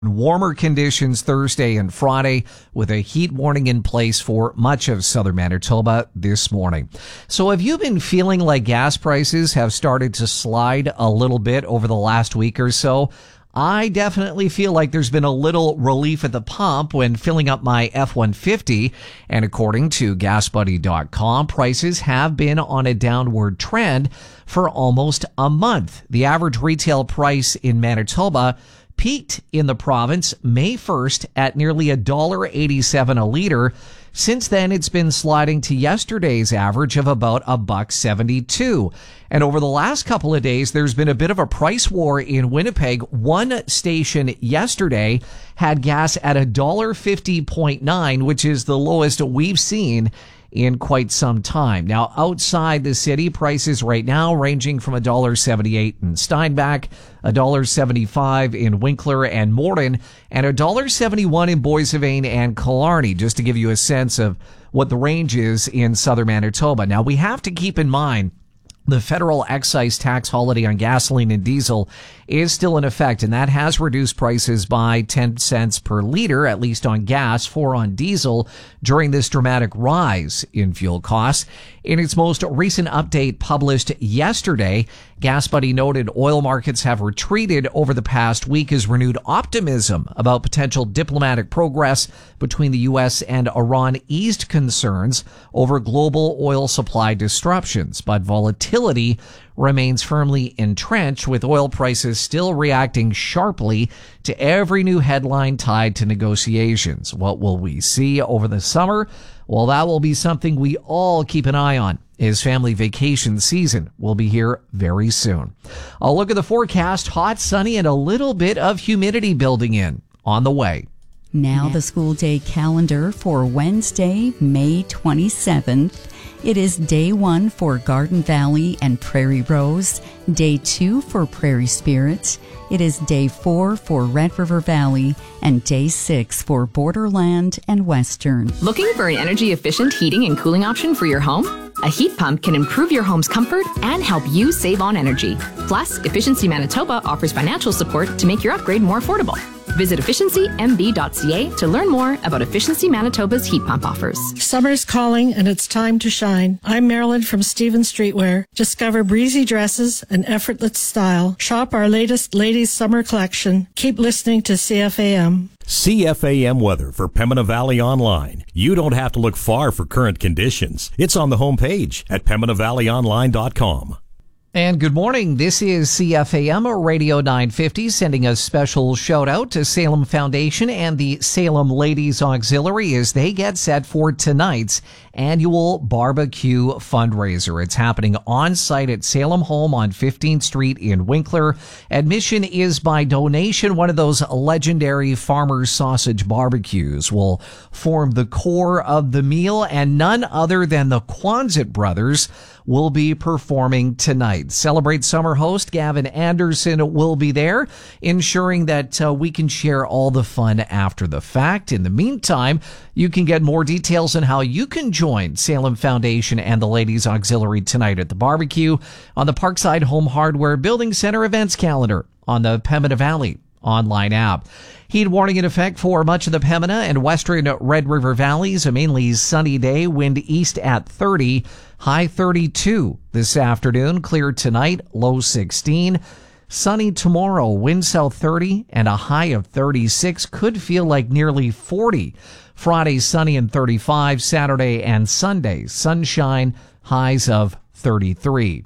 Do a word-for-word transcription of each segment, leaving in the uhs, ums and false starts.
Warmer conditions Thursday and Friday with a heat warning in place for much of southern Manitoba this morning. So have you been feeling like gas prices have started to slide a little bit over the last week or so? I definitely feel like there's been a little relief at the pump when filling up my F one fifty. And according to gas buddy dot com, prices have been on a downward trend for almost a month. The average retail price in Manitoba peaked in the province May first at nearly one dollar eighty-seven a liter. Since then, it's been sliding to yesterday's average of about a buck seventy-two. And over the last couple of days, there's been a bit of a price war in Winnipeg. One station yesterday had gas at one dollar fifty point nine, which is the lowest we've seen in quite some time. Now, outside the city, prices right now ranging from one dollar seventy-eight in Steinbach, one dollar seventy-five in Winkler and Morden, and one dollar seventy-one in Boissevain and Killarney, just to give you a sense of what the range is in southern Manitoba. Now, we have to keep in mind the federal excise tax holiday on gasoline and diesel is still in effect, and that has reduced prices by ten cents per liter, at least on gas, four on diesel, during this dramatic rise in fuel costs. In its most recent update published yesterday, Gas Buddy noted oil markets have retreated over the past week as renewed optimism about potential diplomatic progress between the U S and Iran eased concerns over global oil supply disruptions. But volatility remains firmly entrenched, with oil prices still reacting sharply to every new headline tied to negotiations. What will we see over the summer? Well, that will be something we all keep an eye on, as family vacation season will be here very soon. I'll look at the forecast. Hot, sunny, and a little bit of humidity building in on the way. Now the school day calendar for Wednesday, May twenty-seventh. It is day one for Garden Valley and Prairie Rose, day two for Prairie Spirit. It is day four for Red River Valley, and day six for Borderland and Western. Looking for an energy-efficient heating and cooling option for your home? A heat pump can improve your home's comfort and help you save on energy. Plus, Efficiency Manitoba offers financial support to make your upgrade more affordable. Visit efficiency m b dot c a to learn more about Efficiency Manitoba's heat pump offers. Summer's calling and it's time to shine. I'm Marilyn from Stephen Streetwear. Discover breezy dresses and effortless style. Shop our latest ladies' summer collection. Keep listening to C F A M. C F A M weather for Pembina Valley Online. You don't have to look far for current conditions. It's on the homepage at pembina valley online dot com. And good morning. This is C F A M Radio nine fifty, sending a special shout out to Salem Foundation and the Salem Ladies Auxiliary as they get set for tonight's annual barbecue fundraiser. It's happening on site at Salem Home on fifteenth Street in Winkler. Admission is by donation. One of those legendary farmers sausage barbecues will form the core of the meal, and none other than the Quonset brothers will be performing tonight. Celebrate Summer host Gavin Anderson will be there, ensuring that uh, we can share all the fun after the fact. In the meantime, you can get more details on how you can join Salem Foundation and the Ladies Auxiliary tonight at the barbecue on the Parkside Home Hardware Building Center events calendar on the Pembina Valley online app. Heat warning in effect for much of the Pembina and western Red River Valleys. A mainly sunny day, wind east at thirty, high thirty-two this afternoon. Clear tonight, low sixteen. Sunny tomorrow, wind south thirty and a high of thirty-six. Could feel like nearly forty. Friday, sunny and thirty-five. Saturday and Sunday, sunshine, highs of thirty-three.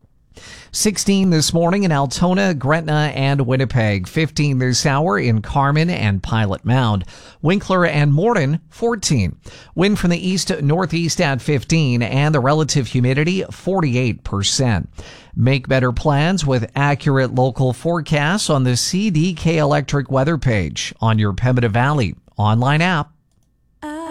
sixteen this morning in Altona, Gretna, and Winnipeg. fifteen this hour in Carman and Pilot Mound. Winkler and Morden, fourteen. Wind from the east-northeast at fifteen, and the relative humidity, forty-eight percent. Make better plans with accurate local forecasts on the C D K Electric weather page on your Pembina Valley online app.